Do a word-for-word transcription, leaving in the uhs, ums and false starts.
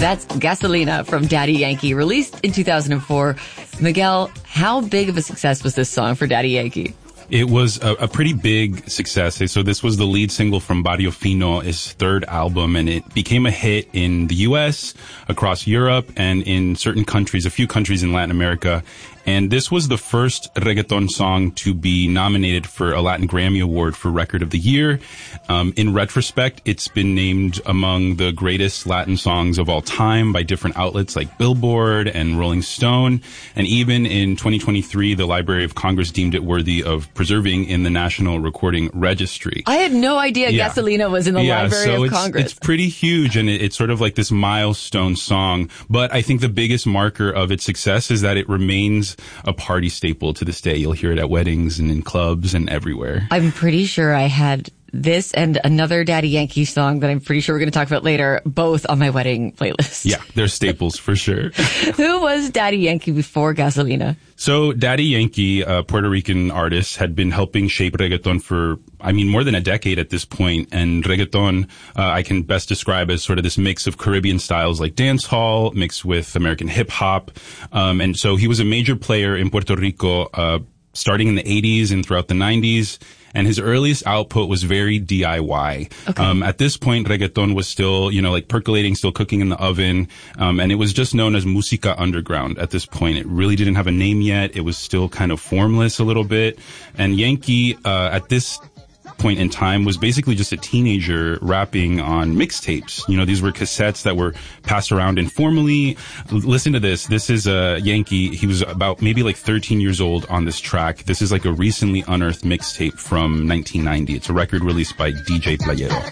That's Gasolina from Daddy Yankee, released in two thousand four. Miguel, how big of a success was this song for Daddy Yankee? It was a, a pretty big success. So this was the lead single from Barrio Fino, his third album, and it became a hit in the U S, across Europe, and in certain countries, a few countries in Latin America. And this was the first reggaeton song to be nominated for a Latin Grammy Award for Record of the Year. Um, in retrospect, it's been named among the greatest Latin songs of all time by different outlets like Billboard and Rolling Stone. And even in twenty twenty-three, the Library of Congress deemed it worthy of preserving in the National Recording Registry. I had no idea yeah. Gasolina was in the yeah, Library so of it's, Congress. It's pretty huge, and it, it's sort of like this milestone song. But I think the biggest marker of its success is that it remains a party staple to this day. You'll hear it at weddings and in clubs and everywhere. I'm pretty sure I had this and another Daddy Yankee song that I'm pretty sure we're going to talk about later, both on my wedding playlist. Yeah, they're staples for sure. Who was Daddy Yankee before Gasolina? So Daddy Yankee, a Puerto Rican artist, had been helping shape reggaeton for, I mean, more than a decade at this point. And reggaeton, uh, I can best describe as sort of this mix of Caribbean styles like dancehall mixed with American hip hop. Um, and so he was a major player in Puerto Rico, uh, starting in the eighties and throughout the nineties. And his earliest output was very D I Y. Okay. Um, at this point, reggaeton was still, you know, like percolating, still cooking in the oven. Um, and it was just known as Música Underground at this point. It really didn't have a name yet. It was still kind of formless a little bit. And Yankee, uh, at this point in time was basically just a teenager rapping on mixtapes. You know, these were cassettes that were passed around informally. Listen to this. This is a uh, Yankee. He was about maybe like thirteen years old on this track. This is like a recently unearthed mixtape from nineteen ninety. It's a record released by D J Playero.